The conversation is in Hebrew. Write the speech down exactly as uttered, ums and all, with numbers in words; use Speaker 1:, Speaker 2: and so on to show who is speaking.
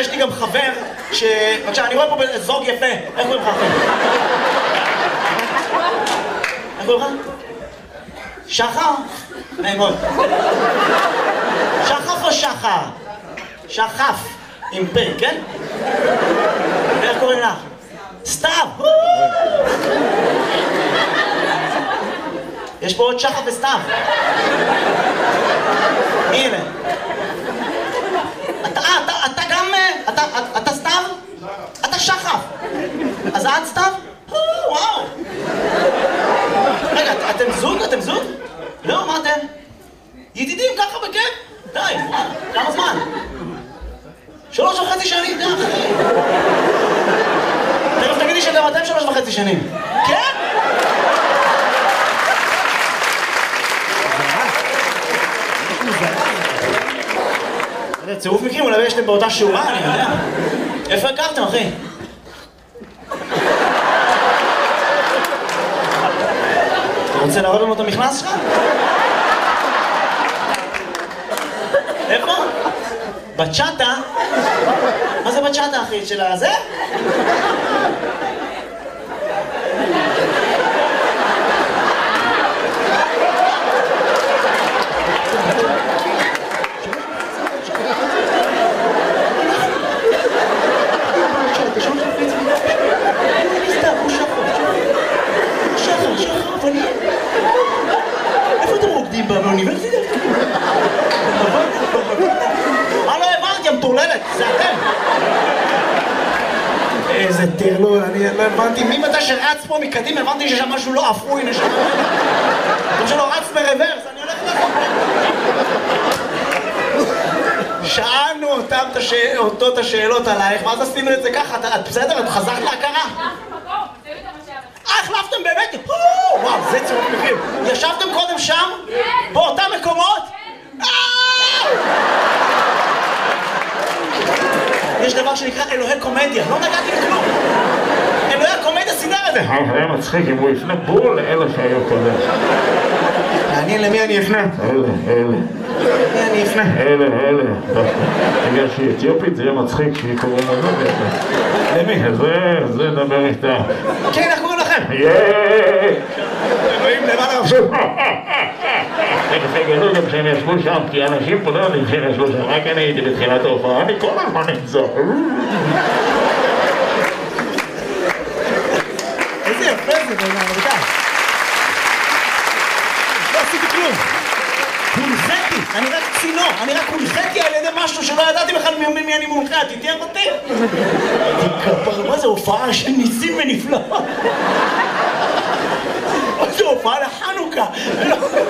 Speaker 1: יש לי גם חבר ש... בבקשה, אני רואה פה זוג יפה. איך קוראים לך אחר? איך קוראים לך? שחר? נעים מאוד. שחף או שחר? שחף. עם פי, כן? ואיך קוראים לך? סתיו! יש פה עוד שחף וסתיו. הנה. אתה, אתה, אתה גם... אתה, אתה סתיו? אתה שחף. אז את סתיו? וואו. רגע, אתם זוג? אתם זוג? לא, מה אתם? ידידים ככה בכיף? די, כמה זמן? שלוש וחצי שנים, די אחי. תכף תגידי שגם אתם שלוש וחצי שנים. כן? צירוף מקרים, אולי ישתם באותה שורה, אני יודע. איפה הכרתם, אחי? אתה רוצה להראות לנו את המכנס שלך? איפה? בצ'אטה? מה זה בצ'אטה, אחי? של הזה? איפה אתם רוקדים באוניברסיטה? מה לא הבנתי, המטורללת, זה אתם. איזה טרלול, אני לא הבנתי, מי מתי שרץ פה מקדימה, הבנתי ששם משהו לא אפוי, נשמע. גם שלא רץ ברוורס, אני הולך לעשות. שאלנו אותם אותו את השאלות עלייך, ואז עשינו את זה ככה, את בסדר? את חזרת להכרה? אה, החלפתם באמת? וואו, זה צירוף מקרים. ישבתם קודם שם? באותם מקומות? יש דבר שנקרא אלוהי קומדיה, לא נגעתי בכלום. אלוהי הקומדיה סידר את זה.
Speaker 2: היה מצחיק אם הוא יפנה בול לאלה שהיו קודם.
Speaker 1: מעניין למי אני אפנה?
Speaker 2: אלה, אלה.
Speaker 1: למי אני אפנה?
Speaker 2: אלה, אלה. בגלל שהיא אתיופית זה יהיה מצחיק שהיא קוראים לנו בעצם.
Speaker 1: למי?
Speaker 2: זה, זה דבר איתה.
Speaker 1: כן, איך קוראים לכם?
Speaker 2: יאיי!
Speaker 1: אלוהים למעלה רבשו.
Speaker 2: תגלו גם שהם ישבו שם, כי אנשים פה לא יודעים שהם ישבו שם, רק אני הייתי בתחילת ההופעה, אני כל הזמן נמצא.
Speaker 1: איזה יפה זה בעניין, רבותיי. לא עשיתי כלום. הונחיתי, אני רק צינור, אני רק הונחיתי על ידי משהו שלא ידעתי בכלל מי אני מונחה, תתייך אותי. כפר, מה זה הופעה של ניסים ונפלאות? מה זה הופעה לחנוכה?